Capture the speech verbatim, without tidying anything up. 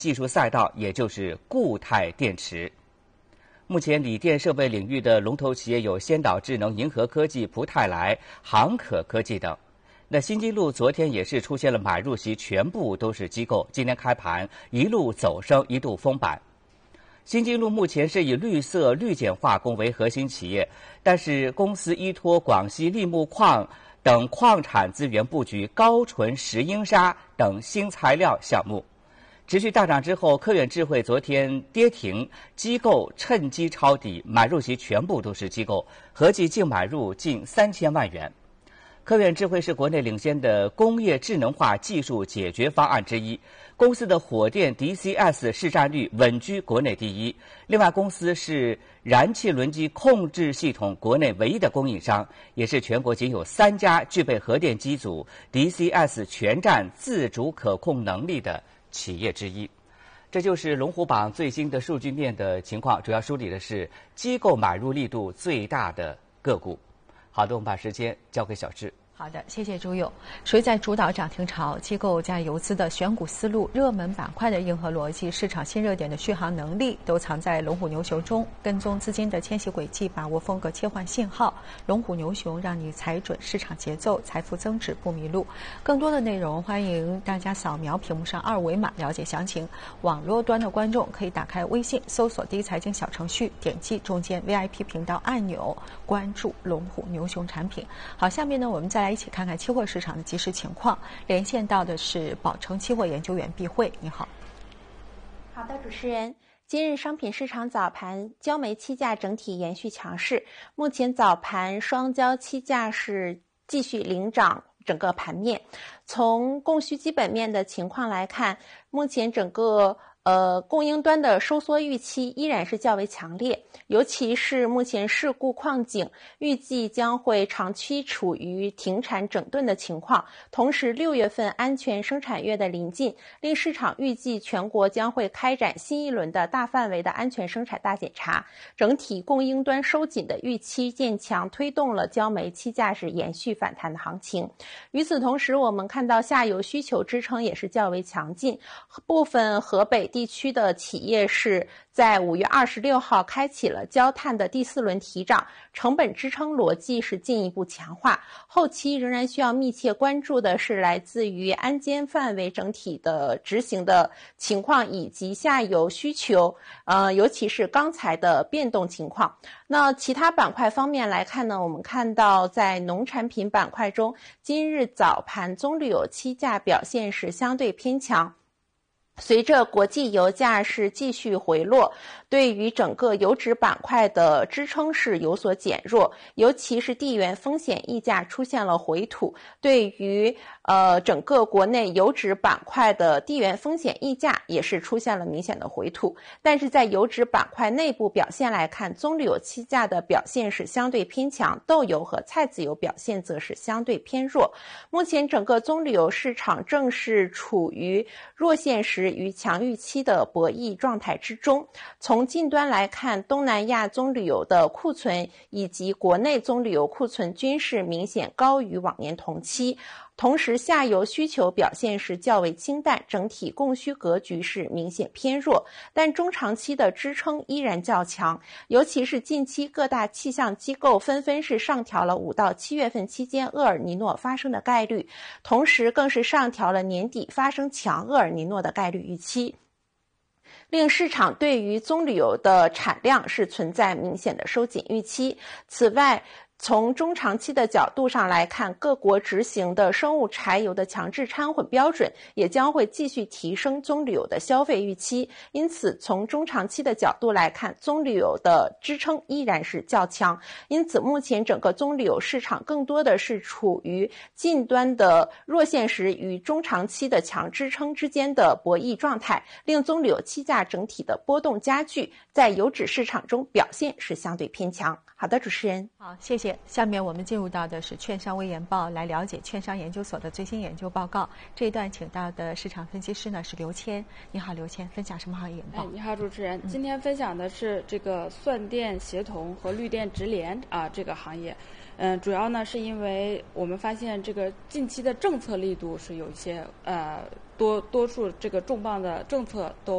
技术赛道，也就是固态电池。目前，锂电设备领域的龙头企业有先导智能、银河科技、普泰来、航可科技等。那新金路昨天也是出现了买入席，全部都是机构。今天开盘一路走升，一度封板。新金路目前是以绿色、绿碱化工为核心企业，但是公司依托广西栎木矿等矿产资源，布局高纯石英砂等新材料项目。持续大涨之后，科远智慧昨天跌停，机构趁机抄底，买入席全部都是机构，合计净买入近三千万元。科远智慧是国内领先的工业智能化技术解决方案之一，公司的火电 D C S 市占率稳居国内第一。另外，公司是燃气轮机控制系统国内唯一的供应商，也是全国仅有三家具备核电机组 D C S 全站自主可控能力的企业之一。这就是龙虎榜最新的数据面的情况，主要梳理的是机构买入力度最大的个股。好的，我们把时间交给小智。 好的，谢谢朱勇。谁在主导涨停潮？机构加游资的选股思路、热门板块的硬核逻辑、市场新热点的续航能力，都藏在龙虎牛熊中。跟踪资金的迁徙轨迹，把握风格切换信号，龙虎牛熊让你踩准市场节奏，财富增值不迷路。更多的内容，欢迎大家扫描屏幕上二维码了解详情。网络端的观众可以打开微信，搜索第一财经小程序，点击中间 V I P 频道按钮，关注龙虎牛熊产品。好，下面呢，我们再来一起看看期货市场的即时情况。连线到的是宝诚期货研究员毕慧，你好。 好的，主持人。今日商品市场早盘，焦煤期价整体延续强势，目前早盘双焦期价是继续领涨整个盘面。从供需基本面的情况来看，目前整个呃，供应端的收缩预期依然是较为强烈，尤其是目前事故矿井预计将会长期处于停产整顿的情况，同时六月份安全生产月的临近，令市场预计全国将会开展新一轮的大范围的安全生产大检查，整体供应端收紧的预期渐强，推动了焦煤期价是延续反弹的行情。与此同时，我们看到下游需求支撑也是较为强劲，部分河北地区的企业是在五月二十六号开启了焦炭的第四轮提涨，成本支撑逻辑是进一步强化。后期仍然需要密切关注的是来自于安监范围整体的执行的情况，以及下游需求，呃，尤其是钢材的变动情况。那其他板块方面来看呢，我们看到在农产品板块中，今日早盘棕榈油期价表现是相对偏强。随着国际油价是继续回落，对于整个油脂板块的支撑是有所减弱，尤其是地缘风险溢价出现了回吐，对于呃整个国内油脂板块的地缘风险溢价也是出现了明显的回吐。但是在油脂板块内部表现来看，棕榈油期价的表现是相对偏强，豆油和菜籽油表现则是相对偏弱。目前整个棕榈油市场正是处于弱现实与强预期的博弈状态之中。从近端来看，东南亚棕榈油的库存以及国内棕榈油库存均是明显高于往年同期，同时下游需求表现是较为清淡，整体供需格局是明显偏弱，但中长期的支撑依然较强，尤其是近期各大气象机构纷纷是上调了五到七月份期间厄尔尼诺发生的概率，同时更是上调了年底发生强厄尔尼诺的概率预期，令市场对于棕榈油的产量是存在明显的收紧预期。此外，从中长期的角度上来看，各国执行的生物柴油的强制掺混标准也将会继续提升棕榈油的消费预期，因此从中长期的角度来看，棕榈油的支撑依然是较强。因此目前整个棕榈油市场更多的是处于近端的弱现实与中长期的强支撑之间的博弈状态，令棕榈油期价整体的波动加剧，在油脂市场中表现是相对偏强。好的，主持人。 好，谢谢。下面我们进入到的是券商微研报，来了解券商研究所的最新研究报告。这一段请到的市场分析师呢是刘谦。你好，刘谦，分享什么行业研报？ 哎，你好，主持人。嗯、今天分享的是这个算电协同和绿电直联啊这个行业。嗯，主要呢是因为我们发现这个近期的政策力度是有一些呃多多数这个重磅的政策都